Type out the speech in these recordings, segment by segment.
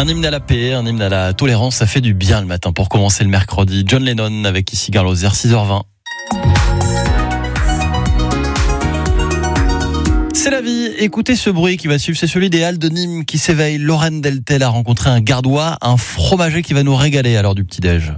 Un hymne à la paix, un hymne à la tolérance, ça fait du bien le matin pour commencer le mercredi. John Lennon avec ici Gare Lozère, 6h20. C'est la vie. Écoutez ce bruit qui va suivre, c'est celui des Halles de Nîmes qui s'éveillent. Lorraine Deltel a rencontré un gardois, un fromager qui va nous régaler à l'heure du petit-déj.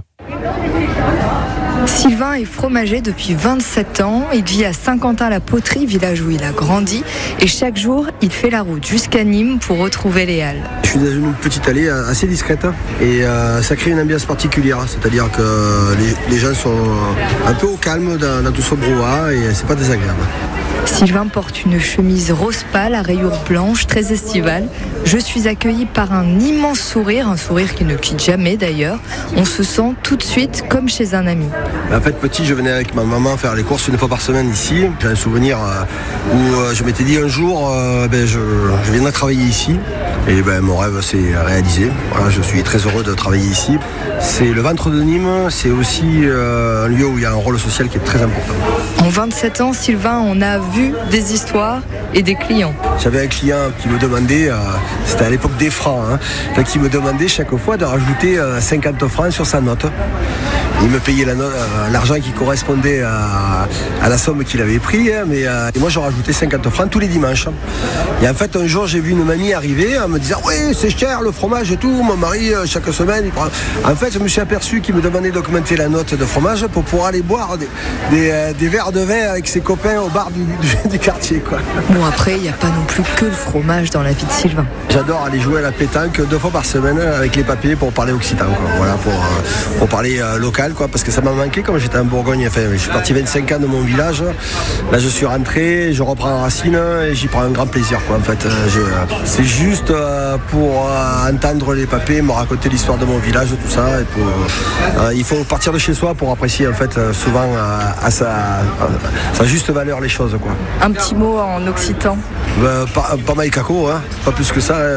Sylvain est fromager depuis 27 ans. Il vit à Saint-Quentin-la-Poterie, village où il a grandi. Et chaque jour, il fait la route jusqu'à Nîmes pour retrouver les Halles. Je suis dans une petite allée assez discrète et ça crée une ambiance particulière. C'est-à-dire que les gens sont un peu au calme dans tout ce brouhaha et c'est pas désagréable. Sylvain porte une chemise rose pâle à rayures blanches, très estivale. Je suis accueillie par un immense sourire, un sourire qui ne quitte jamais d'ailleurs. On se sent tout de suite comme chez un ami. En fait, petit, je venais avec ma maman faire les courses une fois par semaine ici. J'ai un souvenir où je m'étais dit un jour, je viendrai travailler ici. Et mon rêve s'est réalisé. Voilà, je suis très heureux de travailler ici. C'est le ventre de Nîmes, c'est aussi un lieu où il y a un rôle social qui est très important. En 27 ans, Sylvain, on a vu des histoires et des clients. J'avais un client qui me demandait, c'était à l'époque des francs, qui me demandait chaque fois de rajouter 50 francs sur sa note. Il me payait l'argent qui correspondait à la somme qu'il avait pris, et moi je rajoutais 50 francs tous les dimanches. Et en fait un jour j'ai vu une mamie arriver en me disant « Oui, c'est cher le fromage et tout, mon mari chaque semaine il prend... » En fait je me suis aperçu qu'il me demandait d'augmenter la note de fromage pour pouvoir aller boire des verres de vin avec ses copains au bar du quartier, quoi. Bon, après il n'y a pas non plus que le fromage dans la vie de Sylvain. J'adore aller jouer à la pétanque 2 fois par semaine avec les papiers pour parler occitan, quoi. Voilà, pour parler local, quoi, parce que ça m'a manqué quand j'étais en Bourgogne. Enfin, je suis parti 25 ans de mon village. Là, je suis rentré, je reprends racine et j'y prends un grand plaisir, quoi. En fait, c'est juste pour entendre les papés me raconter l'histoire de mon village, tout ça. Et il faut partir de chez soi pour apprécier, en fait, souvent à sa juste valeur les choses, quoi. Un petit mot en occitan. Pas maïcaco, pas plus que ça.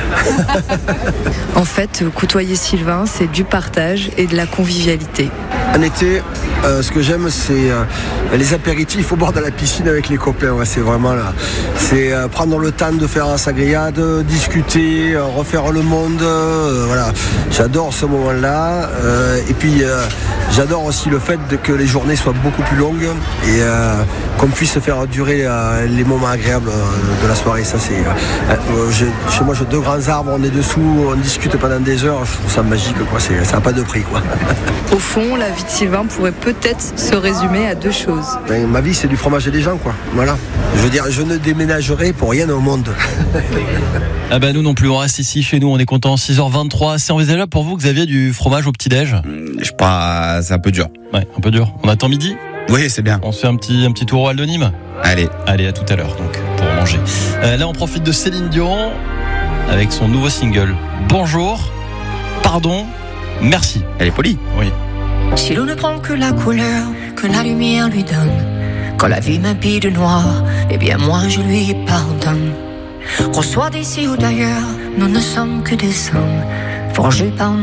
En fait, côtoyer Sylvain, c'est du partage et de la convivialité. En été, ce que j'aime, c'est les apéritifs au bord de la piscine avec les copains. Ouais, c'est vraiment là. C'est prendre le temps de faire sa grillade, discuter, refaire le monde. Voilà, j'adore ce moment-là. Et puis, j'adore aussi le fait que les journées soient beaucoup plus longues et qu'on puisse faire durer les moments agréables de la soirée. Ça, c'est chez moi, j'ai 2 grands arbres, on est dessous, on discute pendant des heures. Je trouve ça magique, quoi. Ça n'a pas de prix, quoi. Au fond, la vie de Sylvain pourrait peut-être se résumer à 2 choses. Ma vie, c'est du fromage et des gens, quoi. Voilà. Je veux dire, je ne déménagerai pour rien au monde. Ah nous non plus, on reste ici chez nous, on est content. 6h23, c'est envisageable pour vous, Xavier, du fromage au petit-déj? Je sais pas, c'est un peu dur. Ouais, un peu dur. On attend midi? Oui, c'est bien. On se fait un petit tour au Halles de Nîmes? Allez, à tout à l'heure, donc, pour manger. Là, on profite de Céline Dion avec son nouveau single. Bonjour, pardon, merci. Elle est polie. Oui. Si l'on ne prend que la couleur que la lumière lui donne, quand la vie m'habille de noir, eh bien moi je lui pardonne. Qu'on soit d'ici ou d'ailleurs, nous ne sommes que des hommes forgés par